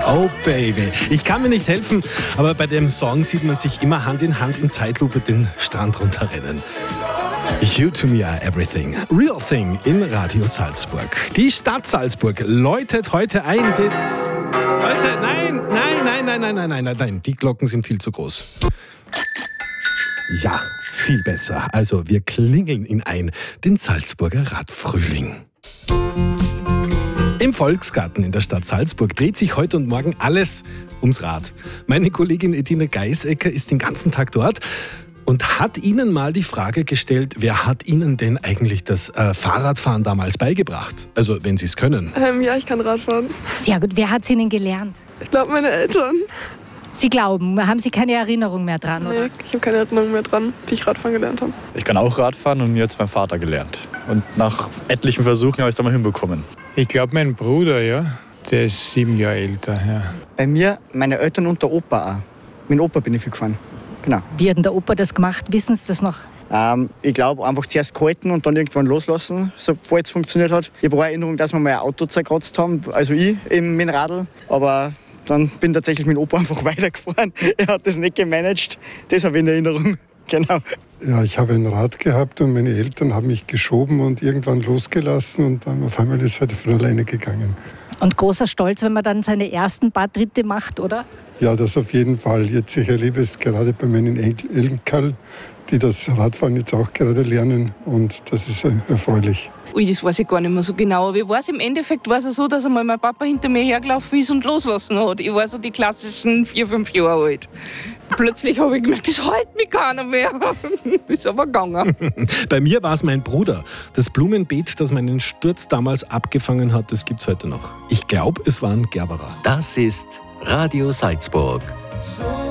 Oh Baby, ich kann mir nicht helfen, aber bei dem Song sieht man sich immer Hand in Hand in Zeitlupe den Strand runterrennen. You to me are everything. Real thing in Radio Salzburg. Die Stadt Salzburg läutet heute ein. Nein, die Glocken sind viel zu groß. Ja, viel besser. Also wir klingeln ihn ein, den Salzburger Radfrühling. Im Volksgarten in der Stadt Salzburg dreht sich heute und morgen alles ums Rad. Meine Kollegin Edina Geisecker ist den ganzen Tag dort und hat Ihnen mal die Frage gestellt, wer hat Ihnen denn eigentlich das Fahrradfahren damals beigebracht? Also, wenn Sie es können. Ja, ich kann Radfahren. Sehr gut. Wer hat es Ihnen gelernt? Ich glaube, meine Eltern. Sie glauben, haben Sie keine Erinnerung mehr dran, oder? Nee, ich habe keine Erinnerung mehr dran, wie ich Radfahren gelernt habe. Ich kann auch Radfahren und mir hat es mein Vater gelernt. Und nach etlichen Versuchen habe ich es dann mal hinbekommen. Ich glaube, mein Bruder, ja. Der ist 7 Jahre älter, ja. Bei mir, meine Eltern und der Opa auch. Mit dem Opa bin ich viel gefahren. Genau. Wie hat denn der Opa das gemacht? Wissen Sie das noch? Ich glaube, einfach zuerst gehalten und dann irgendwann loslassen, sobald es funktioniert hat. Ich habe auch eine Erinnerung, dass wir mal ein Auto zerkratzt haben, also ich eben mit dem Radl. Aber dann bin ich tatsächlich mit dem Opa einfach weitergefahren. Er hat das nicht gemanagt. Das habe ich in Erinnerung. Genau. Ja, ich habe ein Rad gehabt und meine Eltern haben mich geschoben und irgendwann losgelassen und dann auf einmal ist es halt von alleine gegangen. Und großer Stolz, wenn man dann seine ersten paar Tritte macht, oder? Ja, das auf jeden Fall. Jetzt, ich erlebe es gerade bei meinen Enkeln, die das Radfahren jetzt auch gerade lernen und das ist erfreulich. Ui, das weiß ich gar nicht mehr so genau. Aber ich weiß, im Endeffekt war es so, dass einmal mein Papa hinter mir hergelaufen ist und loslassen hat. Ich war so die klassischen 4-5 Jahre alt. Plötzlich habe ich gemerkt, das hält mich keiner mehr. Ist aber gegangen. Bei mir war es mein Bruder. Das Blumenbeet, das meinen Sturz damals abgefangen hat, das gibt es heute noch. Ich glaube, es war ein Gerberer. Das ist Radio Salzburg.